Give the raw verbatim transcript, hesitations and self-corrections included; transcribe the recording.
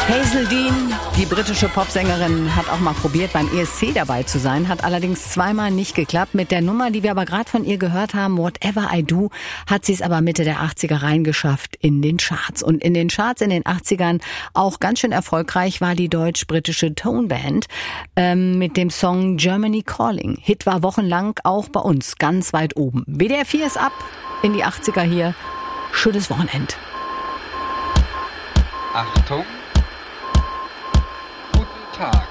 Hazel Dean, die britische Popsängerin, hat auch mal probiert, beim E S C dabei zu sein, hat allerdings zweimal nicht geklappt. Mit der Nummer, die wir aber gerade von ihr gehört haben, Whatever I Do, hat sie es aber Mitte der achtziger reingeschafft in den Charts. Und in den Charts in den achtzigern auch ganz schön erfolgreich war die deutsch-britische Tone Band ähm, mit dem Song Germany Calling. Hit war wochenlang auch bei uns ganz weit oben. W D R vier ist ab in die achtziger hier. Schönes Wochenend. Achtung! Guten Tag.